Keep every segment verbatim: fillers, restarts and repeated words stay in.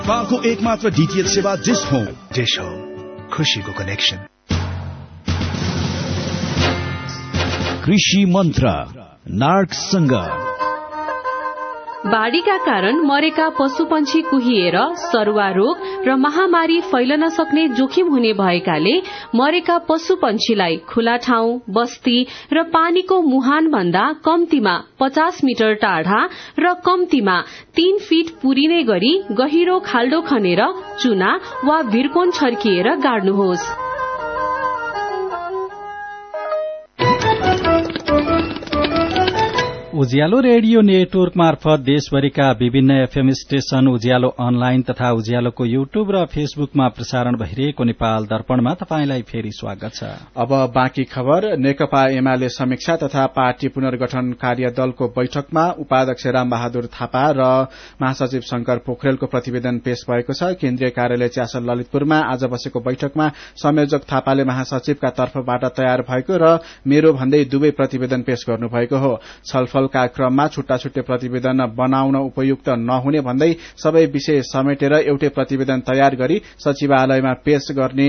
नेपालको एकमात्र डीटीएच सेवा डिश होम। डिश होम, खुशीको कनेक्सन। कृषि मन्त्र नार्कसँग बाढ़ीका कारण मरेका पशुपन्छी कुहिएर सरुवा रोग र महामारी फैलन सक्ने जोखिम हुने भएकाले मरेका पशुपन्छीलाई खुला ठाउँ, बस्ती र पानीको मुहान भन्दा कम्तीमा पचास मिटर टाढा र कम्तीमा तीन फिट पुरिने गरी गहिरो खाल्डो खनेर चुना वा भिरकोन छर्किएर गाड्नुहोस्। उज्यालो रेडियो नेटवर्क मार्फत देशभरिका विभिन्न एफएम स्टेशन, उज्यालो अनलाइन तथा उज्यालोको युट्युब र फेसबुकमा प्रसारण भइरहेको नेपाल दर्पणमा तपाईंलाई फेरि स्वागत छ। अब बाँकी खबर। नेकपा एमाले समीक्षा तथा पार्टी पुनर्गठन कार्यदलको बैठकमा उपाध्यक्ष रामबहादुर थापा र महासचिव शंकर पोखरेलको प्रतिवेदन पेश भएको छ। केन्द्रीय कार्यालय च्यासल ललितपुरमा आज बसेको बैठकमा संयोजक थापाले महासचिवका तर्फबाट तयार भएको र मेरो भन्दै दुवै प्रतिवेदन पेश गर्नुभएको हो। छलफल का क्रममा छुट्टा छुट्टै प्रतिवेदन बनाउन उपयुक्त नहुने भन्दै सबै विषय समेटेर एउटै प्रतिवेदन तयार गरी सचिवालयमा पेश गर्ने,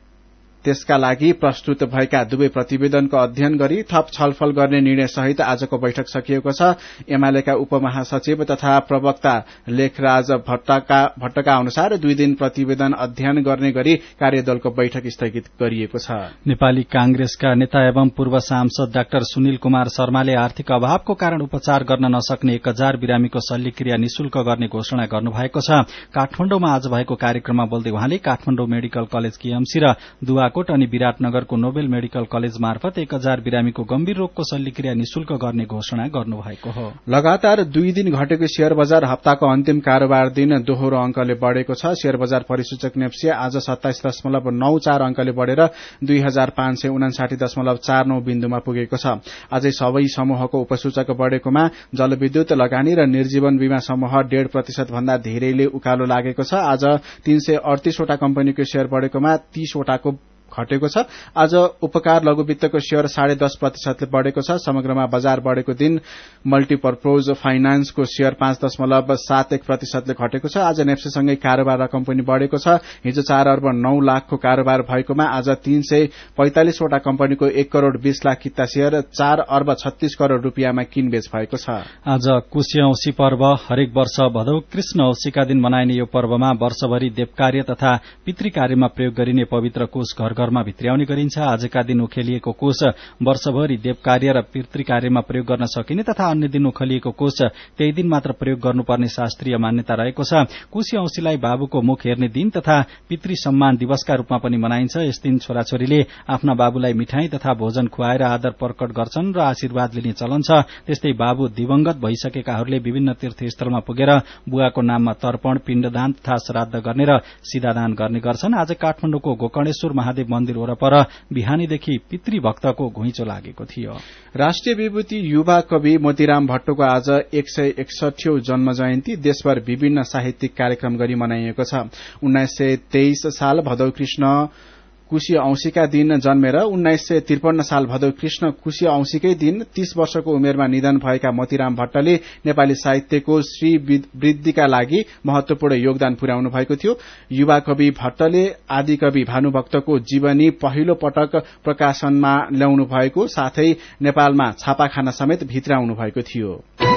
त्यसका लागि प्रस्तुत भएका दुवै प्रतिवेदनको अध्ययन गरी थप छलफल गर्ने निर्णय सहित आजको बैठक सकिएको छ। एमालेका उपमहासचिव तथा प्रवक्ता लेखराज भट्टका भट्टका अनुसार दुई दिन प्रतिवेदन अध्ययन गर्ने गरी कार्यदलको बैठक स्थगित गरिएको छ। नेपाली कांग्रेसका नेता एवं पूर्व सांसद डाक्टर सुनिल कुमार शर्माले आर्थिक अभावको कारण उपचार गर्न नसक्ने एक हजार बिरामीको शल्यक्रिया निशुल्क गर्ने घोषणा गर्नुभएको छ। काठमाडौँमा आज भएको कार्यक्रममा बोल्दै उहाँले काठमाडौँ मेडिकल कलेज केएमसी र दुवा कोट अनि विराटनगरको नोबेल मेडिकल कलेज मार्फत एक हजार बिरामीको गम्भीर रोगको शल्यक्रिया निशुल्क गर्ने घोषणा गर्नुभएको हो। लगातार दुई दिन घटेको शेयर बजार हप्ताको अन्तिम कारोबार दिन दोहोरो अंकले बढ़ेको छ। शेयर बजार परिसूचक नेप्सी आज सत्ताइस दशमलव नौ चार अंकले बढ़ेर दुई हजार पाँच सय उनासाठी दशमलव चार नौ बिन्दुमा पुगेको छ। आजै सबै समूहको उपसूचक बढ़ेकोमा जलविद्युत, लगानी र निर्जीवन बीमा समूह डेढ़ प्रतिशत भन्दा धेरैले उकालो लागेको छ। आज तीन सय अडतीसवटा कम्पनीको शेयर बढ़ेकोमा तीसवटाको घटेको छ। आज उपकार लघुवित्तको शेयर साढे दस प्रतिशतले बढ़ेको छ। समग्रमा बजार बढ़ेको दिन मल्टीपर्पोज फाइनान्सको शेयर पाँच दशमलव सात एक प्रतिशतले घटेको छ। आज नेप्सेसँगै कारोबार रकम पनि बढ़ेको छ। हिजो चार अर्ब नौ लाखको कारोबार भएकोमा आज तीन सय पैंतालिसवटा कम्पनीको एक करोड़ बीस लाख किता शेयर चार अर्ब छत्तीस करोड़ रूपियाँमा किनबेच भएको छ। आज कुशे औँसी पर्व हरेक वर्ष भदौ कृष्ण औँसीका दिन मनाइने यो पर्वमा वर्षभरि देवकार्य तथा पितृकार्यमा प्रयोग गरिने पवित्र कोष घर घरमा भित्र्याउने गरिन्छ। आजका दिन उखेलिएको कोष वर्षभरि देवकार्य र पितृकार्यमा प्रयोग गर्न सकिने तथा अन्य दिन उखेलिएको कोष त्यही दिन मात्र प्रयोग गर्नुपर्ने शास्त्रीय मान्यता रहेको छ। कुशे औँसीलाई बाबुको मुख हेर्ने दिन तथा पितृ सम्मान दिवसका रूपमा पनि मनाइन्छ। यस दिन छोराछोरीले आफ्ना बाबुलाई मिठाई तथा भोजन खुवाएर आदर प्रकट गर्छन् र आशीर्वाद लिने चलन छ। त्यस्तै बाबु दिवंगत भइसकेकाहरूले विभिन्न तीर्थस्थलमा पुगेर बुवाको नाममा तर्पण, पिण्डदान तथा श्राद्ध गर्ने र सिधादान गर्ने गर्छन्। आज काठमाडौँको गोकर्णेश्वर महादेव मन्दिर वरपर बिहानीदेखि पितृभक्तको घुइँचो लागेको थियो। राष्ट्रिय विभूति युवा कवि मोतीराम भट्टको आज एक सय एकसठीऔं जन्म जयन्ती देशभर विभिन्न साहित्यिक कार्यक्रम गरी मनाइएको छ। उन्नाइस सय तेइस साल भदौ कृष्ण कुशी औँसीका दिन जन्मेर उन्नाइस सय त्रिपन्न साल भदौ कृष्ण कुशी औँसीकै दिन तीस वर्षको उमेरमा निधन भएका मोतीराम भट्टले नेपाली साहित्यको श्री वृद्धिका लागि महत्वपूर्ण योगदान पुर्याउनु भएको थियो। युवा कवि भट्टले आदिकवि भानुभक्तको जीवनी पहिलो पटक प्रकाशनमा ल्याउनु भएको साथै नेपालमा छापाखाना समेत भित्राउनु भएको थियो।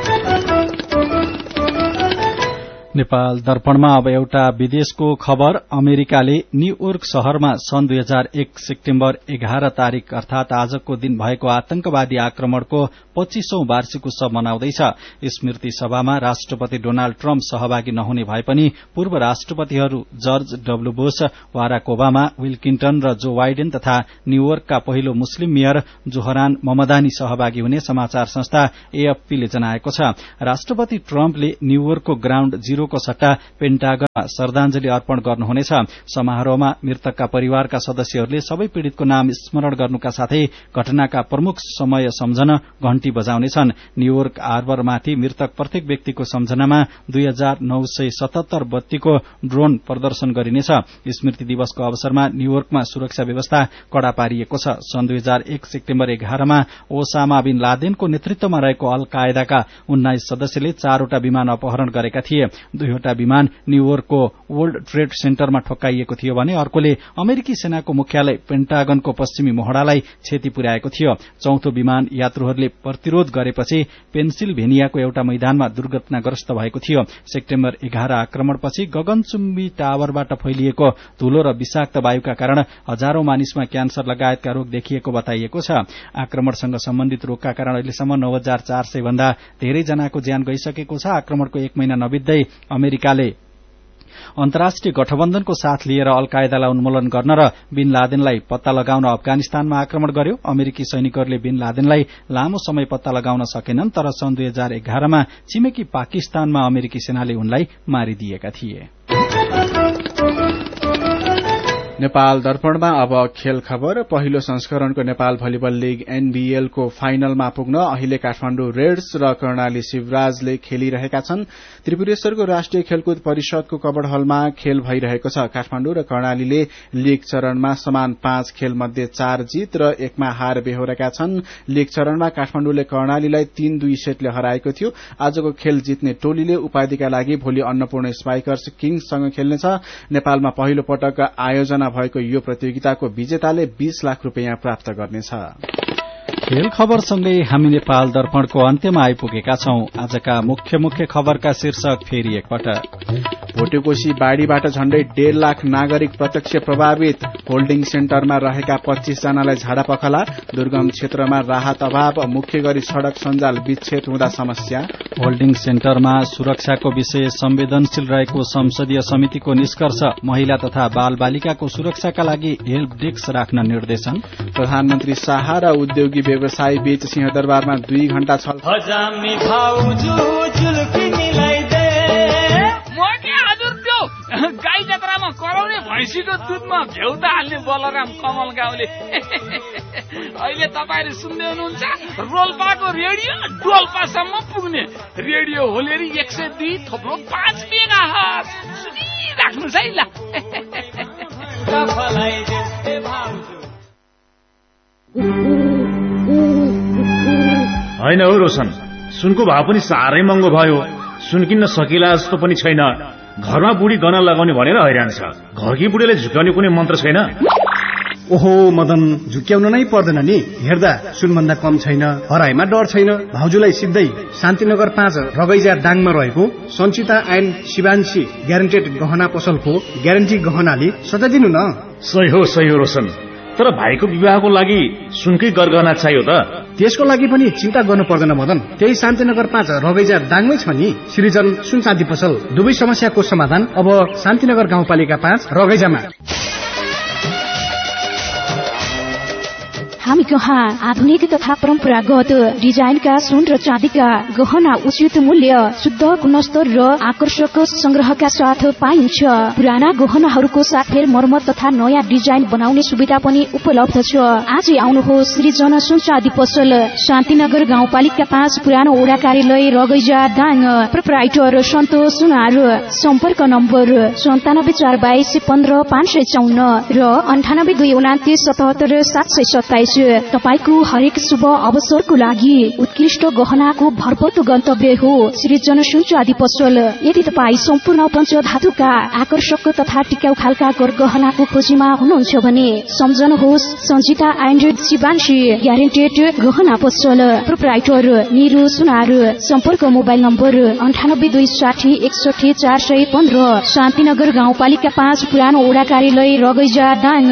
नेपाल दर्पणमा अब एउटा विदेशको खबर। अमेरिकाले न्यूयोर्क शहरमा सन् दुई हजार एक सेप्टेम्बर एघार तारीक अर्थात आजको दिन भएको आतंकवादी आक्रमणको पच्चीसौं वार्षिक उत्सव मनाउँदैछ। स्मृति सभामा राष्ट्रपति डोनाल्ड ट्रम्प सहभागी नहुने भए पनि पूर्व राष्ट्रपतिहरू George W Bush, Barack Obama, will Clinton र जो बाइडेन तथा न्यूयोर्कका पहिलो मुस्लिम मेयर जोहरान ममदानी सहभागी हुने समाचार संस्था एएफपीले जनाएको छ। राष्ट्रपति ट्रम्पले न्यूयोर्कको ग्राउण्ड जीरो को सट्टा पेन्टागनमा श्रद्धांजलि अर्पण गर्नुहुनेछ। समारोहमा मृतकका परिवारका सदस्यहरूले सबै पीड़ितको नाम स्मरण गर्नुका साथै घटनाका प्रमुख समय सम्झन घण्टी बजाउनेछन्। न्यूयोर्क हार्बरमाथि मृतक प्रत्येक व्यक्तिको सम्झनामा दुई हजार नौ सय सतहत्तर बत्तीको ड्रोन प्रदर्शन गरिनेछ। स्मृति दिवसको अवसरमा न्यूयोर्कमा सुरक्षा व्यवस्था कड़ा पारिएको छ। सन् दुई हजार एक सेप्टेम्बर एघारमा ओसामा बिन लादेनको नेतृत्वमा रहेको अल कायदाका उन्नाइस सदस्यले चारवटा विमान अपहरण गरेका थिए। दुईवटा विमान न्यूयोर्कको वर्ल्ड ट्रेड सेन्टरमा ठोक्काइएको थियो भने अर्कोले अमेरिकी सेनाको मुख्यालय पेन्टागनको पश्चिमी मोहडालाई क्षति पुर्याएको थियो। चौथो विमान यात्रुहरूले प्रतिरोध गरेपछि पेन्सिल्भेनियाको एउटा मैदानमा दुर्घटनाग्रस्त भएको थियो। सेप्टेम्बर एघार आक्रमणपछि गगनचुम्बी टावरबाट फैलिएको धूलो र विषाक्त वायुका कारण हजारौं मानिसमा क्यान्सर लगायतका रोग देखिएको बताइएको छ। आक्रमणसँग सम्बन्धित रोगका कारण अहिलेसम्म नौ हजार चार सय भन्दा धेरै जनाको ज्यान गइसकेको छ। आक्रमणको एक महिना नबित्दै अमेरिकाले अन्तर्राष्ट्रिय गठबन्धनको साथ लिएर अल कायदालाई उन्मूलन गर्न र बिन लादेनलाई पत्ता लगाउन अफगानिस्तानमा आक्रमण गर्यो। अमेरिकी सैनिकहरूले बिन लादेनलाई लामो समय पत्ता लगाउन सकेनन्, तर सन् दुई हजार एघारमा छिमेकी पाकिस्तानमा अमेरिकी सेनाले उनलाई मारिदिएका थिए। नेपाल दर्पणमा अब खेल खबर। पहिलो संस्करणको नेपाल भलिबल लीग एनबीएल को फाइनलमा पुग्न अहिले काठमाडौँ रेड्स र कर्णाली शिवराजले खेलिरहेका छन्। त्रिपुरेश्वरको राष्ट्रिय खेलकुद परिषदको कबड हलमा खेल भइरहेको छ। काठमाडौँ र कर्णालीले लीग चरणमा समान पाँच खेल मध्ये चार जीत र एकमा हार बेहोरेका छन्। लीग चरणमा काठमाडौँले कर्णालीलाई तीन दुई सेटले हराएको थियो। आजको खेल जित्ने टोलीले उपाधिका लागि भोलि अन्नपूर्ण स्पाइकर्स किङ्ससँग खेल्नेछ। नेपालमा पहिलो पटक आयोजना भएको यो प्रतियोगिताको विजेताले बीस लाख रुपियाँ प्राप्त गर्नेछ। खेल खबरसँगै हामी नेपाल दर्पणको अन्त्यमा आइपुगेका छौं। आजका मुख्य मुख्य खबरका शीर्षक फेरि एकपटक। भोटेकोशी बाढ़ीबाट झण्डै डेढ़ लाख नागरिक प्रत्यक्ष प्रभावित। होल्डिङ सेन्टरमा रहेका पच्चीस जनालाई झाडा पखला। दुर्गम क्षेत्रमा राहत अभाव, मुख्य गरी सड़क सञ्जाल विच्छेद हुँदा समस्या। होल्डिङ सेन्टरमा सुरक्षाको विषय संवेदनशील रहेको संसदीय समितिको निष्कर्ष। महिला तथा बाल बालिकाको सुरक्षाका लागि हेल्प डेस्क राख्न निर्देशन। प्रधानमन्त्री शाह र उद्योगी व्यवसायी बीच सिंहदरबारमा दुई घण्टा छलफल। गाई जात्रामा कराउने भैँसीको दुधमा घ्यौ त हाल्ने बलराम कमल गाउँले अहिले तपाईहरु सुन्दै हुनुहुन्छ रोल्पाको रेडियो डोल्पासम्म पुग्ने रेडियो होलेरी एक सय दुई थोप्लो पाँच मेगा हर्ज सुनिराख्नुहोस् है ल। होइन हौ रोशन, सुनको भाव पनि साह्रै महँगो भयो। सुन किन्न सकिला जस्तो पनि छैन। घरमा बुढी गहना लगाउने भनेर हैरान छ। घरकी बुढीले झुक्याउने कुनै मन्त्र छैन। ओहो मदन, झुक्याउन नै पर्दैन नि। हेर्दा सुनभन्दा कम छैन, हराइमा डर छैन। भाउजूलाई सिधै शान्तिनगर पाँच रगैजा डाङमा रहेको सञ्चिता एन्ड शिवांशी ग्यारेन्टेड गहना पसलको ग्यारेन्टी गहनाले सजाइदिनु न। सही हो सही हो रोशन, तर भाइको विवाहको लागि सुनकै गरगहना चाहियो त। त्यसको लागि पनि चिन्ता गर्नु पर्दैन मदन, त्यही शान्तिनगर पाँच रगैजा डाङमै छ नि सृजन सुन चाँदी पसल। दुवै समस्याको समाधान अब शान्तिनगर गाउँपालिका पाँच रगैजामा। हामी कहाँ आधुनिक तथा परम्परागत डिजाइनका सुन र चाँदीका गहना उचित मूल्य, शुद्ध गुणस्तर र आकर्षक संग्रहका साथ पाइन्छ। पुराना गहनाहरूको साथै मर्मत तथा नयाँ डिजाइन बनाउने सुविधा पनि उपलब्ध छ। आजै आउनुहोस् सृजन सुन चाँदी पसल, शान्तिनगर गाउँपालिका पाँच, पुरानो ओडा कार्यालय, रगैजा दाङ। प्रोप्राइटर सन्तोष सुनार। सम्पर्क नम्बर सन्तानब्बे चार बाइस पन्ध्र पाँच सय चौन्न र अन्ठानब्बे दुई उनातिस सतहत्तर सात सय सत्ताइस। तपाईको हरेक शुभ अवसरको लागि उत्कृष्ट गहनाको भरपर्दो गन्तव्य हो सृजन सुन चाँदी पसल। यदि तपाईँ सम्पूर्ण पञ्चधातुका आकर्षक तथा टिकाउ खालका गहनाको खोजीमा हुनुहुन्छ भने सम्झनुहोस् सञ्चिता एन्ड शिवांशी ग्यारेन्टेड गहना पसल। प्रोप्राइटर निरु सुनार। सम्पर्क मोबाइल नम्बर अन्ठानब्बे दुई साठी एकसठी चार सय पन्ध्र, शान्तिनगर गाउँपालिका पाँच, पुरानो ओडा कार्यालय, रगैजा दाङ।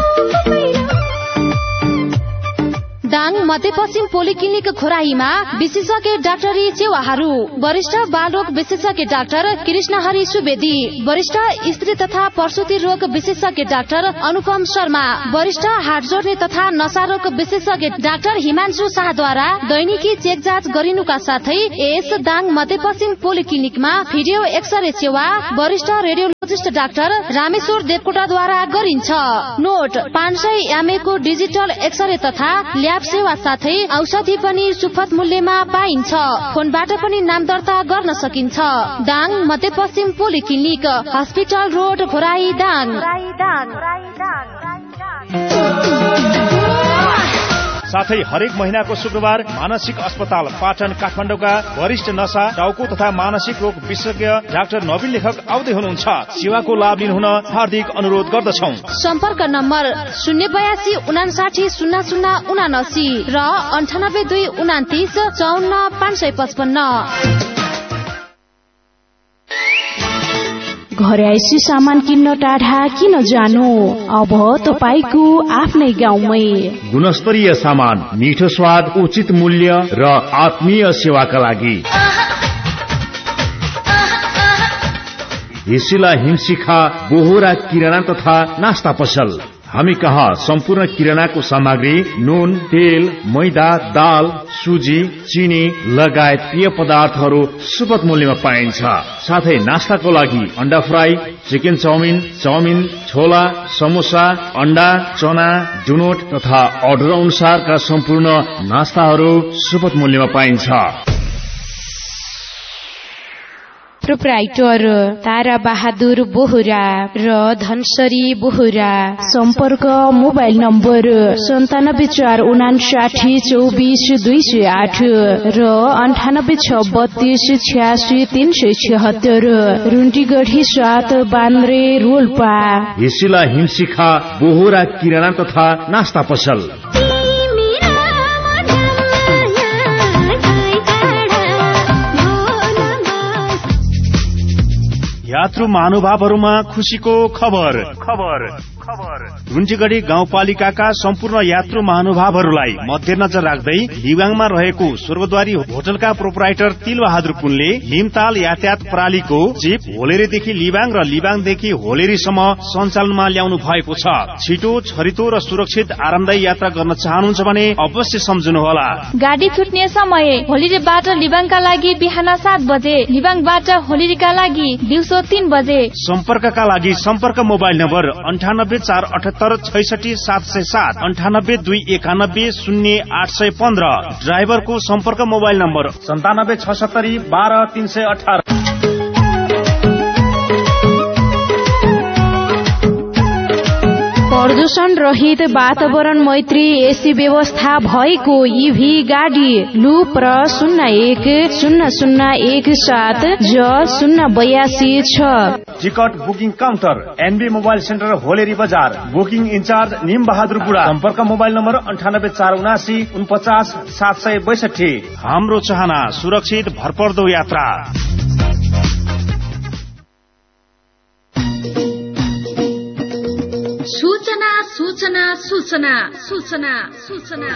दाङ मध्यपश्चिम पोलिक्लिनिक खोराहीमा विशेषज्ञ डाक्टरी सेवाहरू। वरिष्ठ बालरोग विशेषज्ञ डाक्टर कृष्णहरि सुवेदी, वरिष्ठ स्त्री तथा प्रसुति रोग विशेषज्ञ डाक्टर अनुपम शर्मा, वरिष्ठ हाड जोड्ने तथा नशा रोग विशेषज्ञ डाक्टर हिमांशु शाहद्वारा दैनिकी चेक जाँच गरिनुका साथै यस दाङ मध्यपश्चिम पोलिक्लिनिकमा भिडियो एक्सरे सेवा वरिष्ठ रेडियोलोजिस्ट डाक्टर रामेश्वर देवकोटाद्वारा गरिन्छ। नोट पाँच सय एमए को डिजिटल एक्सरे तथा ल्याब सेवा साथै औषधि पनि सुपथ मूल्यमा पाइन्छ। फोनबाट पनि नाम दर्ता गर्न सकिन्छ। दाङ मध्यपश्चिम पोलिक्लिनिक, हस्पिटल रोड, खोराही दाङ। साथै हरेक महिनाको शुक्रबार मानसिक अस्पताल पाटन काठमाडौँका वरिष्ठ नशा टाउको तथा मानसिक रोग विशेषज्ञ डाक्टर नवीन लेखक आउँदै हुनुहुन्छ। सेवाको लाभ लिनुहुन हार्दिक अनुरोध गर्दछौं। सम्पर्क नम्बर शून्य बयासी उनासाठी शून्य शून्य उनासी र अन्ठानब्बे दुई उनातिस चौन्न पाँच सय पचपन्न। घरैसी सामान किन्न टाढा किन जानु, अब तपाईको आफ्नै गाउँमै। गुणस्तरीय सामान, मिठो स्वाद, उचित मूल्य र आत्मीय सेवाका लागि हिसिला हिमशिखा बोहरा किराना तथा नास्ता पसल। हामी कहाँ सम्पूर्ण किरानाको सामग्री, नुन, तेल, मैदा, दाल, सुजी, चिनी लगायत पेय पदार्थहरू सुपथ मूल्यमा पाइन्छ। साथै नास्ताको लागि अन्डा फ्राई, चिकन चाउमिन, चाउमिन, छोला, समोसा, अन्डा, चना, डुनोट तथा अर्डर अनुसारका सम्पूर्ण नास्ताहरू सुपथ मूल्यमा पाइन्छ। प्रोप्राइटर तारा बहादुर बोहरा र धनसरी बोहरा। सम्पर्क मोबाइल नम्बर सन्तानब्बे चार उनासाठी चौबिस दुई सय आठ र अन्ठानब्बे छ बत्तीस छ्यासी तीन सय छिहत्तर। रुन्टीगढी सात बान्द्रे रोल्पा। हिसिला हिमशिखा बोहरा किराना तथा नास्ता पसल। यात्रु महानुभावहरूमा खुशीको खबर खबर खबर रुन्चीगढी गाउँपालिकाका सम्पूर्ण यात्रु महानुभावहरूलाई मध्यनजर राख्दै लिबाङमा रहेको स्वर्गद्वारी होटलका प्रोपराइटर तिलबहादुर पुनले हिमताल यातायात प्रणालीको चिप होलेरीदेखि लिबाङ र लिबाङदेखि होलेरीसम्म सञ्चालनमा ल्याउनु भएको छ। छिटो, छरितो र सुरक्षित आरामदायी यात्रा गर्न चाहनुहुन्छ भने अवश्य सम्झनुहोला। गाडी छुट्ने समय होलेरीबाट लिबाङका लागि बिहान सात बजे, लिबाङबाट होलेरीका लागि दिउँसो तीन बजे। सम्पर्कका लागि सम्पर्क मोबाइल नम्बर अन्ठानब्बे चार अठहत्तर छैसठी सात सय सात, अन्ठानब्बे दुई एकानब्बे शून्य आठ सय पन्ध्र। ड्राइभरको सम्पर्क मोबाइल नम्बर सन्तानब्बे छसत्तरी बाह्र तीन सय अठार। प्रदूषण रहित वातावरण मैत्री एसी व्यवस्था भएको ईभी गाडी लुप र शून्य एक शून्य शून्य एक सात ज शून्य बयासी छ। Ticket booking counter NB mobile centre होलेरी बजार। बुकिङ इन्चार्ज निम बहादुर बुढा। सम्पर्क मोबाइल नम्बर अन्ठानब्बे चार उनासी उनपचास सात सय बैसठी। हाम्रो चाहना सुरक्षित भरपर्दो यात्रा। सूचना सूचना सूचना सूचना सूचना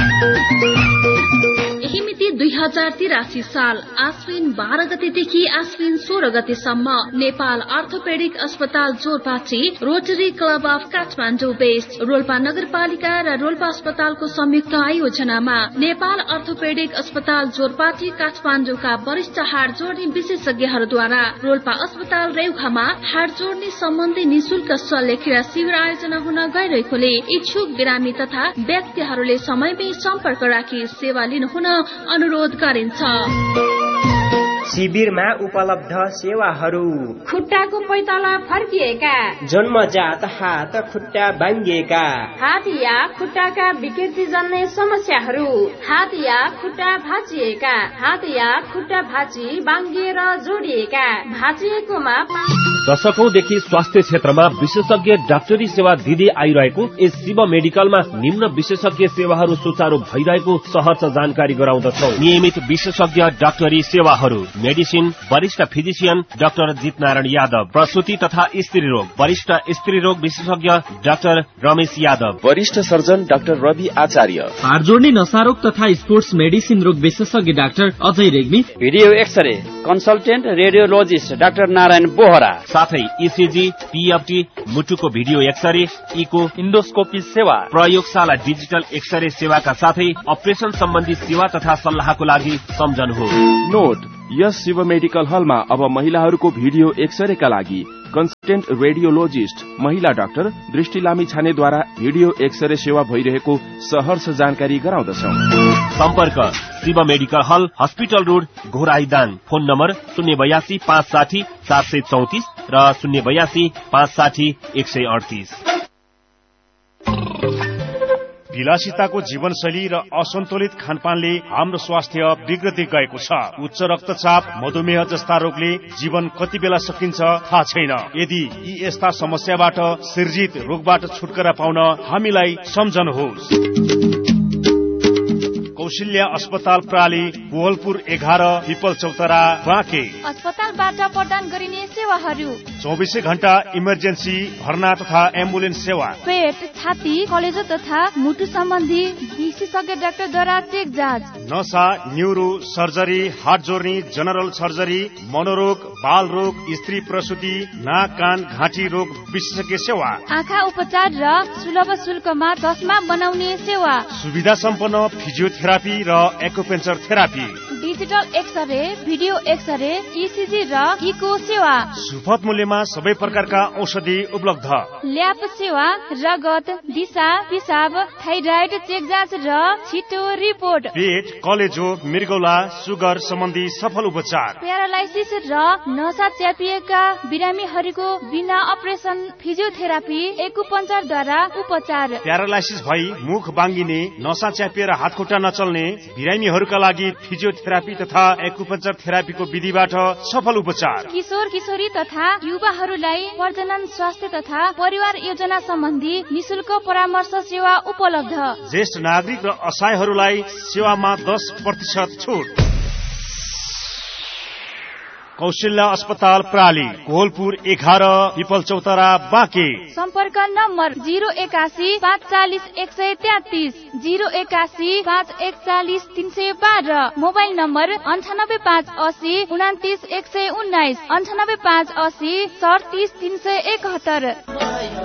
यही मिति दुई हजार तिरासी साल आश्विन बाह्र गतेदेखि आश्विन सोह्र गतेसम्म नेपाल अर्थोपेडिक अस्पताल Jorpati rotary club of Kathmandu best Rolpa नगरपालिका र रोल्पा अस्पतालको संयुक्त आयोजनामा नेपाल अर्थोपेडिक अस्पताल जोरपाटी काठमाडौँका वरिष्ठ हाड जोड्ने विशेषज्ञहरूद्वारा रोल्पा अस्पताल रेउखामा हाड जोड्ने सम्बन्धी निशुल्क शल्यक्रिया शिविर आयोजना हुन गइरहेकोले इच्छुक बिरामी तथा व्यक्तिहरूले समयमै सम्पर्क राखी सेवा लिनुहुन अनुरोध गरिन्छ। शिविरमा उपलब्ध सेवाहरू: खुट्टाको पैताला फर्किएका, जन्मजात हात खुट्टा भाङ्गिएका, हात या खुट्टाका विकृति जन्ने समस्याहरू, हात या खुट्टा भाँचिएका, हात या खुट्टा भाँची बाङ्गिएर जोडिएका, भाँचिएकोमा दशकौंदेखि स्वास्थ्य क्षेत्रमा विशेषज्ञ डाक्टरी सेवा दिँदै आइरहेको यस शिव मेडिकलमा निम्न विशेषज्ञ सेवाहरू सुचारू भइरहेको सहर्ष जानकारी गराउँदछौ। नियमित विशेषज्ञ डाक्टरी सेवाहरू: मेडिसिन वरिष्ठ फिजिशियन डाक्टर जित नारायण यादव, प्रसूति तथा स्त्री रोग वरिष्ठ स्त्री रोग विशेषज्ञ डाक्टर रमेश यादव, वरिष्ठ सर्जन डाक्टर रवि आचार्य, हाड जोड्ने नशारोग तथा स्पोर्ट्स मेडिसिन रोग विशेषज्ञ doctor Ajay Regmi, video x-ray consultant radiologist doctor Narayan Bohra, साथै इसिजी, पीएफटी, मुटुको भिडियो एक्सरे, इको, इन्डोस्कोपी सेवा, प्रयोगशाला डिजिटल एक्सरे सेवाका साथै अपरेशन सम्बन्धी सेवा तथा सल्लाहको लागि सम्झनुहोस्। नोट: यस शिव मेडिकल हलमा अब महिलाहरूको भिडियो एक्सरेका लागि कन्सल्टेन्ट रेडियोलोजिस्ट महिला डाक्टर दृष्टि लामी छानेद्वारा भिडियो एक्सरे सेवा भइरहेको सहर्ष जानकारी गराउँदछौं। सम्पर्क: शिव मेडिकल हल, हस्पिटल रोड, घोराईदाङ। फोन नम्बर शून्य बयासी पाँच साठी सात सय चौतिस र शून्य बयासी पाँच साठी एक सय अडतिस। विलासिताको जीवनशैली र असन्तुलित खानपानले हाम्रो स्वास्थ्य बिग्रदै गएको छ। उच्च रक्तचाप, मधुमेह जस्ता रोगले जीवन कति बेला सकिन्छ थाहा छैन। यदि यी यस्ता समस्याबाट सिर्जित रोगबाट छुटकारा पाउन हामीलाई सम्झनुहोस्। कौशल्या अस्पताल प्राली, कोहलपुर एघार, पिपल चौतरा, बाँके। अस्पतालबाट प्रदान गरिने सेवाहरू: चौबिसै घण्टा इमर्जेन्सी, भर्ना तथा एम्बुलेन्स सेवा, पेट, छाती, कलेजो तथा मुटु सम्बन्धी विशेषज्ञ डाक्टरद्वारा चेक जाँच, नसा, न्युरो सर्जरी, हार्ट जोर्नी, जनरल सर्जरी, मनोरोग, बाल रोग, स्त्री प्रसुति, नाक कान घाँटी रोग विशेषज्ञ सेवा, आँखा उपचार र सुलभ शुल्कमा चस्मा बनाउने सेवा, सुविधा सम्पन्न फिजियोथेरापी र एक्युपेन्चर therapy, digital x-ray, video x-ray, ECG र इको सेवा, सुपथ मूल्यमा सबै प्रकारका औषधि उपलब्ध, ल्याब सेवा, रगत, दिशा, पिसाब, थाइराइड चेक जाँच र छिटो रिपोर्ट, पेट, कलेजो, मृगौला, सुगर सम्बन्धी सफल उपचार, प्यारालाइसिस र नसा च्यापिएका बिरामीहरूको बिना अपरेसन फिजियोथेरापी, एक्युपञ्चरद्वारा उपचार, प्यारालाइसिस भई मुख बाङ्गिने, नसा च्यापिएर हातखुट्टा नचल्ने बिरामीहरूका लागि फिजियोथेरापी तथा एक्युपञ्चर थेरापीको विधिबाट सफल उपचार, किशोर किशोरी तथा युवाहरूलाई प्रजनन स्वास्थ्य तथा परिवार योजना सम्बन्धी निशुल्क परामर्श सेवा उपलब्ध, ज्येष्ठ नागरिक र असहायहरूलाई सेवामा दस प्रतिशत छुट। कौशल्या अस्पताल प्राली, कोहलपुर एघार, पिपल चौतरा, बाँके। सम्पर्क नम्बर जिरो एकासी पाँच चालिस एक सय तेत्तिस, जिरो एकासी पाँच एकचालिस तीन सय बाह्र, मोबाइल नम्बर अन्ठानब्बे पाँच असी उनातिस एक सय उन्नाइस, अन्ठानब्बे पाँच असी सडतिस तीन सय एकहत्तर।